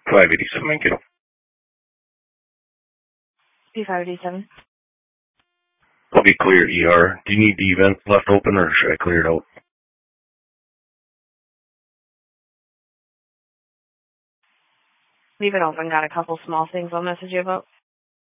587, thank you. P587. I'll be clear, ER. Do you need the event left open, or should I clear it out? Leave it open. Got a couple small things I'll message you about.